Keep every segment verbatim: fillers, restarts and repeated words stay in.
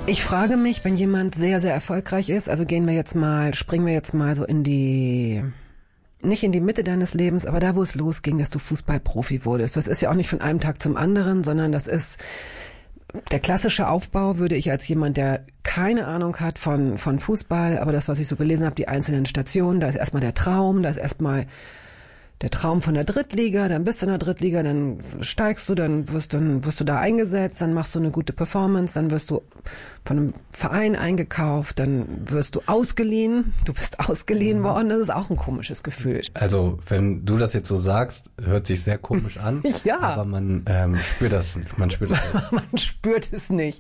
Ich frage mich, wenn jemand sehr, sehr erfolgreich ist, also gehen wir jetzt mal, springen wir jetzt mal so in die, nicht in die Mitte deines Lebens, aber da, wo es losging, dass du Fußballprofi wurdest. Das ist ja auch nicht von einem Tag zum anderen, sondern das ist der klassische Aufbau, würde ich als jemand, der keine Ahnung hat von, von Fußball, aber das, was ich so gelesen habe, die einzelnen Stationen, da ist erstmal der Traum, da ist erstmal der Traum von der Drittliga, dann bist du in der Drittliga, dann steigst du, dann wirst, dann wirst du da eingesetzt, dann machst du eine gute Performance, dann wirst du von einem Verein eingekauft, dann wirst du ausgeliehen, du bist ausgeliehen worden, das ist auch ein komisches Gefühl. Also, wenn du das jetzt so sagst, hört sich sehr komisch an, ja. aber man ähm, spürt das, man spürt das. Man spürt es nicht.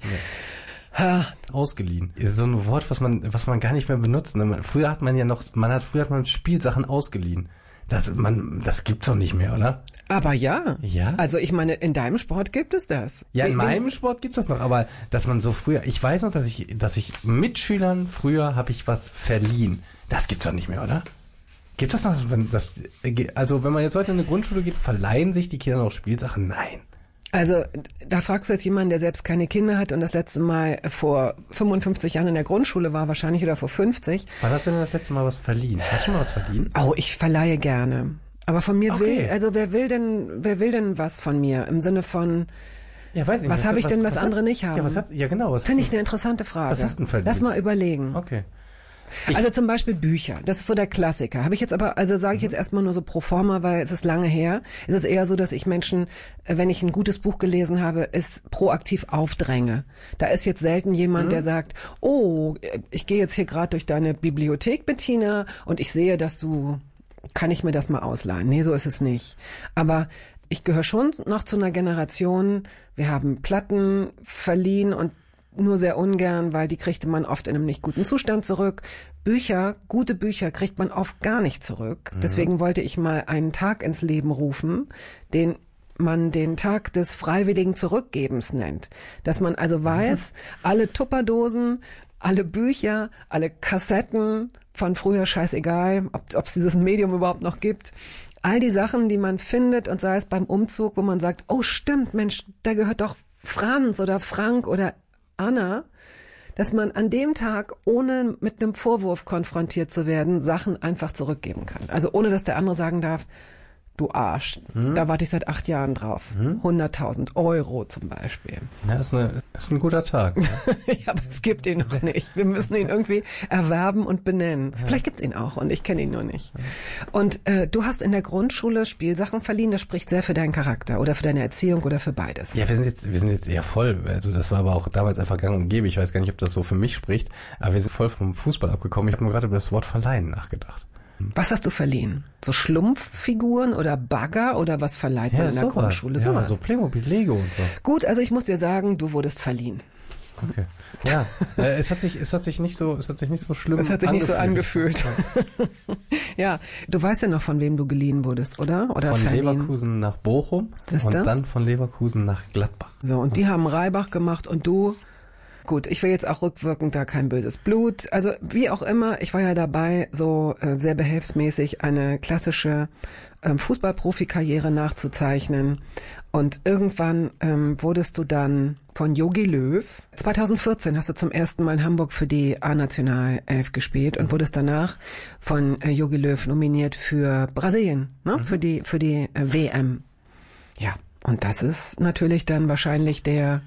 Ja. Ausgeliehen. Ist so ein Wort, was man, was man gar nicht mehr benutzt. Früher hat man ja noch, man hat, früher hat man Spielsachen ausgeliehen. Das, man, das gibt's doch nicht mehr, oder? Aber ja. Ja. Also ich meine, in deinem Sport gibt es das. Ja, in meinem Sport gibt's das noch, aber dass man so früher, ich weiß noch, dass ich, dass ich Mitschülern früher habe ich was verliehen. Das gibt's doch nicht mehr, oder? Gibt's das noch? Das, also wenn man jetzt heute in eine Grundschule geht, verleihen sich die Kinder noch Spielsachen? Nein. Also da fragst du jetzt jemanden, der selbst keine Kinder hat und das letzte Mal vor fünfundfünfzig Jahren in der Grundschule war, wahrscheinlich, oder vor fünfzig. Wann hast du denn das letzte Mal was verliehen? Hast du schon mal was verliehen? Oh, ich verleihe gerne. Aber von mir Okay. will, also wer will denn, wer will denn was von mir? Im Sinne von, Ja, weiß ich was nicht. habe ich denn, was, was andere hast, nicht haben? Ja, was hast, ja genau. Was Finde hast ich eine interessante Frage. Was hast du denn verdient? Lass mal überlegen. Okay. Also zum Beispiel Bücher, das ist so der Klassiker. Habe ich jetzt aber, also sage ich jetzt erstmal nur so pro forma, weil es ist lange her. Es ist eher so, dass ich Menschen, wenn ich ein gutes Buch gelesen habe, es proaktiv aufdränge. Da ist jetzt selten jemand, mhm. der sagt, oh, ich gehe jetzt hier gerade durch deine Bibliothek, Bettina, und ich sehe, dass du, kann ich mir das mal ausleihen? Nee, so ist es nicht. Aber ich gehöre schon noch zu einer Generation, wir haben Platten verliehen und nur sehr ungern, weil die kriegte man oft in einem nicht guten Zustand zurück. Bücher, gute Bücher kriegt man oft gar nicht zurück. Mhm. Deswegen wollte ich mal einen Tag ins Leben rufen, den man den Tag des freiwilligen Zurückgebens nennt. Dass man also weiß, alle Tupperdosen, alle Bücher, alle Kassetten von früher, scheißegal, ob es dieses Medium überhaupt noch gibt, all die Sachen, die man findet, und sei es beim Umzug, wo man sagt, oh stimmt, Mensch, da gehört doch Franz oder Frank oder Anna, dass man an dem Tag, ohne mit einem Vorwurf konfrontiert zu werden, Sachen einfach zurückgeben kann. Also ohne, dass der andere sagen darf, du Arsch, hm. da warte ich seit acht Jahren drauf. Hm. hunderttausend Euro zum Beispiel. Ja, ist, eine, ist ein guter Tag. Ja, ja, aber es gibt ihn noch nicht. Wir müssen ihn irgendwie erwerben und benennen. Ja. Vielleicht gibt's ihn auch und ich kenne ihn nur nicht. Ja. Und äh, du hast in der Grundschule Spielsachen verliehen, das spricht sehr für deinen Charakter oder für deine Erziehung oder für beides. Ja, wir sind jetzt, wir sind jetzt eher voll. Also das war aber auch damals einfach gang und gäbe. Ich weiß gar nicht, ob das so für mich spricht, aber wir sind voll vom Fußball abgekommen. Ich habe mir gerade über das Wort verleihen nachgedacht. Was hast du verliehen? So Schlumpffiguren oder Bagger oder was verleiht man ja, in der sowas. Grundschule? Ja, Sowas. so Playmobil, Lego und so. Gut, also ich muss dir sagen, du wurdest verliehen. Okay. Ja, äh, es hat sich, es hat sich nicht so, es hat sich nicht so schlimm angefühlt. Es hat sich angefühlt. nicht so angefühlt. Ja, du weißt ja noch, von wem du geliehen wurdest, oder? Oder von verliehen. Leverkusen nach Bochum Siehste? und dann von Leverkusen nach Gladbach. So, und die haben Reibach gemacht und du. Gut, ich will jetzt auch rückwirkend da kein böses Blut. Also wie auch immer, ich war ja dabei, so äh, sehr behelfsmäßig eine klassische ähm, Fußballprofikarriere nachzuzeichnen. Und irgendwann ähm, wurdest du dann von Jogi Löw. zweitausendvierzehn hast du zum ersten Mal in Hamburg für die A-Nationalelf gespielt und wurdest danach von äh, Jogi Löw nominiert für Brasilien, ne? Mhm. für die für die äh, W M. Ja, und das ist natürlich dann wahrscheinlich der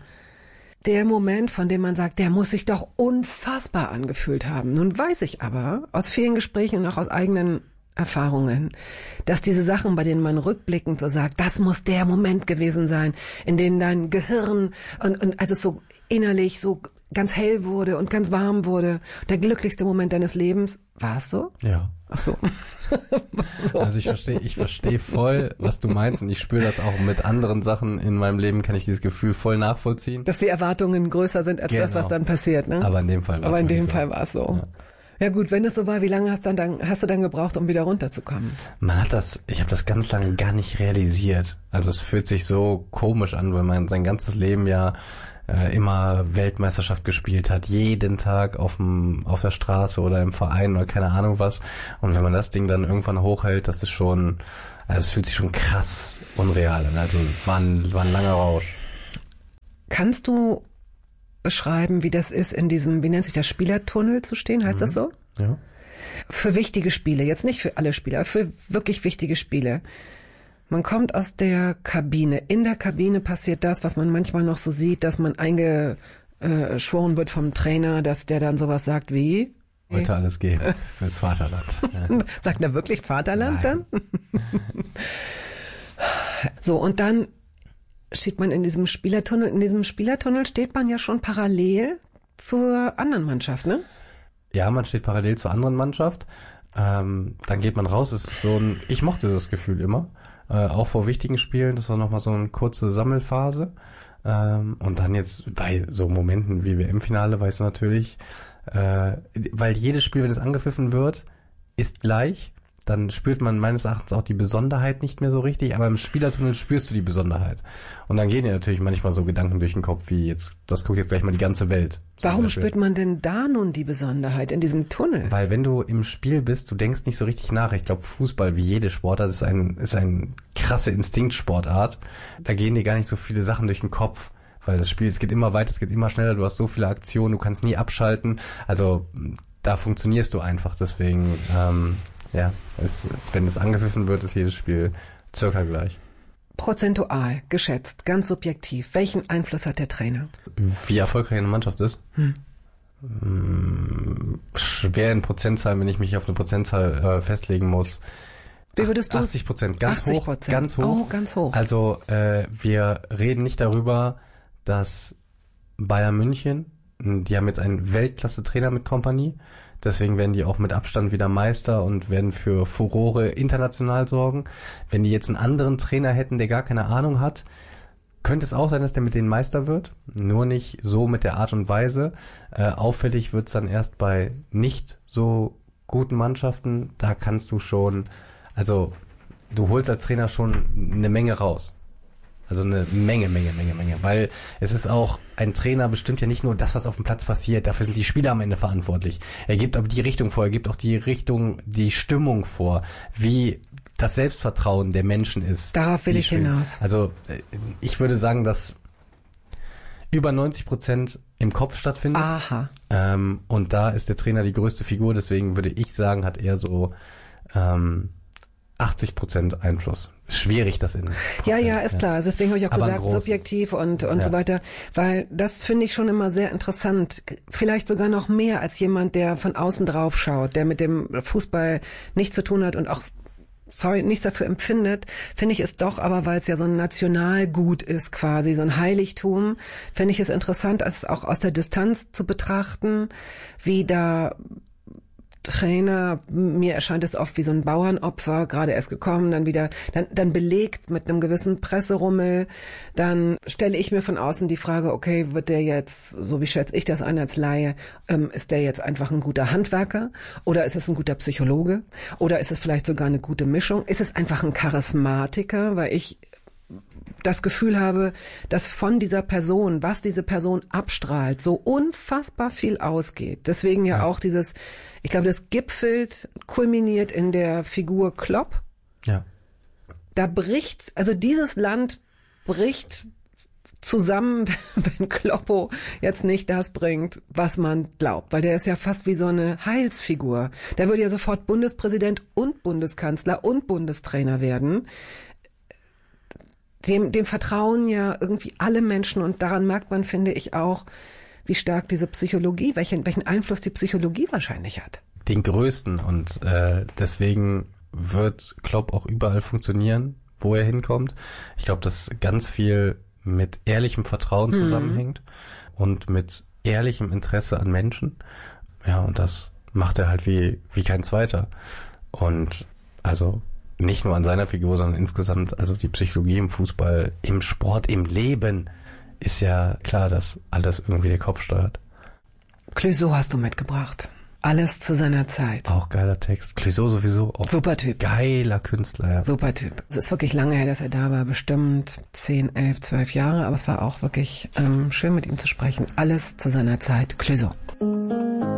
Der Moment, von dem man sagt, der muss sich doch unfassbar angefühlt haben. Nun weiß ich aber aus vielen Gesprächen und auch aus eigenen Erfahrungen, dass diese Sachen, bei denen man rückblickend so sagt, das muss der Moment gewesen sein, in dem dein Gehirn und, und als es so innerlich so ganz hell wurde und ganz warm wurde, der glücklichste Moment deines Lebens, war es so? Ja. Ach so. so. Also ich verstehe, ich verstehe voll, was du meinst, und ich spüre das auch mit anderen Sachen in meinem Leben, kann ich dieses Gefühl voll nachvollziehen. Dass die Erwartungen größer sind als genau. das, was dann passiert, ne? Aber in dem Fall war es Aber in dem so. Fall war es so. Ja. Ja gut, wenn es so war, wie lange hast, dann, dann, hast du dann gebraucht, um wieder runterzukommen? Man hat das, ich habe das ganz lange gar nicht realisiert. Also es fühlt sich so komisch an, weil man sein ganzes Leben ja äh, immer Weltmeisterschaft gespielt hat, jeden Tag auf dem, auf der Straße oder im Verein oder keine Ahnung was. Und wenn man das Ding dann irgendwann hochhält, das ist schon, also es fühlt sich schon krass unreal an. Also war ein, war ein langer Rausch. Kannst du beschreiben, wie das ist, in diesem, wie nennt sich das, Spielertunnel zu stehen, heißt mhm. das so? Ja. Für wichtige Spiele, jetzt nicht für alle Spiele, aber für wirklich wichtige Spiele. Man kommt aus der Kabine. In der Kabine passiert das, was man manchmal noch so sieht, dass man eingeschworen wird vom Trainer, dass der dann sowas sagt wie... Heute alles geben fürs Vaterland. Sagt er wirklich Vaterland Nein. dann? So, und dann steht man in diesem Spielertunnel. In diesem Spielertunnel steht man ja schon parallel zur anderen Mannschaft, ne? Ja, man steht parallel zur anderen Mannschaft. Ähm, dann geht man raus. Es ist so ein, ich mochte das Gefühl immer. Äh, auch vor wichtigen Spielen. Das war nochmal so eine kurze Sammelphase. Ähm, und dann jetzt bei so Momenten wie W M-Finale, weißt du natürlich, äh, weil jedes Spiel, wenn es angepfiffen wird, ist gleich. Dann spürt man meines Erachtens auch die Besonderheit nicht mehr so richtig, aber im Spielertunnel spürst du die Besonderheit. Und dann gehen dir natürlich manchmal so Gedanken durch den Kopf, wie jetzt, das guckt jetzt gleich mal die ganze Welt. Warum spürt man denn da nun die Besonderheit in diesem Tunnel? Weil wenn du im Spiel bist, du denkst nicht so richtig nach. Ich glaube, Fußball, wie jede Sportart, ist ein, ist ein krasse Instinktsportart. Da gehen dir gar nicht so viele Sachen durch den Kopf. Weil das Spiel, es geht immer weiter, es geht immer schneller, du hast so viele Aktionen, du kannst nie abschalten. Also da funktionierst du einfach, deswegen... Ähm, Ja, es, wenn es angepfiffen wird, ist jedes Spiel circa gleich. Prozentual, geschätzt, ganz subjektiv. Welchen Einfluss hat der Trainer? Wie erfolgreich eine Mannschaft ist? Hm. Schwer in Prozentzahlen, wenn ich mich auf eine Prozentzahl äh, festlegen muss. Wie würdest du? achtzig Prozent, ganz achtzig hoch, Prozent. ganz hoch. Oh, ganz hoch. Also äh, wir reden nicht darüber, dass Bayern München, die haben jetzt einen Weltklasse-Trainer mit Kompanie. Deswegen werden die auch mit Abstand wieder Meister und werden für Furore international sorgen. Wenn die jetzt einen anderen Trainer hätten, der gar keine Ahnung hat, könnte es auch sein, dass der mit denen Meister wird. Nur nicht so mit der Art und Weise. Äh, auffällig wird's dann erst bei nicht so guten Mannschaften. Da kannst du schon, also du holst als Trainer schon eine Menge raus. Also eine Menge, Menge, Menge, Menge. Weil es ist auch, ein Trainer bestimmt ja nicht nur das, was auf dem Platz passiert. Dafür sind die Spieler am Ende verantwortlich. Er gibt aber die Richtung vor. Er gibt auch die Richtung, die Stimmung vor. Wie das Selbstvertrauen der Menschen ist. Darauf will ich spielen. hinaus. Also ich würde sagen, dass über neunzig Prozent im Kopf stattfindet. Aha. Ähm, und da ist der Trainer die größte Figur. Deswegen würde ich sagen, hat er so... Ähm, achtzig Prozent Einfluss. Schwierig, das in Prozent. Ja, ja, ist klar. Also deswegen habe ich auch Aber gesagt, subjektiv und und ja. so weiter. Weil das finde ich schon immer sehr interessant. Vielleicht sogar noch mehr als jemand, der von außen drauf schaut, der mit dem Fußball nichts zu tun hat und auch, sorry, nichts dafür empfindet, finde ich es doch, aber weil es ja so ein Nationalgut ist quasi, so ein Heiligtum, finde ich es interessant, es auch aus der Distanz zu betrachten, wie da Trainer, mir erscheint es oft wie so ein Bauernopfer, gerade erst gekommen, dann wieder, dann, dann belegt mit einem gewissen Presserummel, dann stelle ich mir von außen die Frage, okay, wird der jetzt, so wie schätze ich das ein als Laie, ähm, ist der jetzt einfach ein guter Handwerker oder ist es ein guter Psychologe oder ist es vielleicht sogar eine gute Mischung? Ist es einfach ein Charismatiker, weil ich das Gefühl habe, dass von dieser Person, was diese Person abstrahlt, so unfassbar viel ausgeht. Deswegen ja, ja. auch dieses, ich glaube, das gipfelt, kulminiert in der Figur Klopp. Ja. Da bricht, also dieses Land bricht zusammen, wenn Kloppo jetzt nicht das bringt, was man glaubt. Weil der ist ja fast wie so eine Heilsfigur. Der würde ja sofort Bundespräsident und Bundeskanzler und Bundestrainer werden. Dem, dem vertrauen ja irgendwie alle Menschen und daran merkt man, finde ich, auch, wie stark diese Psychologie, welchen, welchen Einfluss die Psychologie wahrscheinlich hat. Den größten und äh, deswegen wird Klopp auch überall funktionieren, wo er hinkommt. Ich glaube, dass ganz viel mit ehrlichem Vertrauen zusammenhängt mhm. und mit ehrlichem Interesse an Menschen. Ja, und das macht er halt wie, wie kein zweiter. Und also nicht nur an seiner Figur, sondern insgesamt, also die Psychologie im Fußball, im Sport, im Leben, ist ja klar, dass alles irgendwie der Kopf steuert. Clouseau hast du mitgebracht. Alles zu seiner Zeit. Auch geiler Text. Clouseau sowieso auch. Super Typ. Geiler Künstler, ja. Super Typ. Es ist wirklich lange her, dass er da war. Bestimmt zehn, elf, zwölf Jahre. Aber es war auch wirklich ähm, schön, mit ihm zu sprechen. Alles zu seiner Zeit. Clouseau.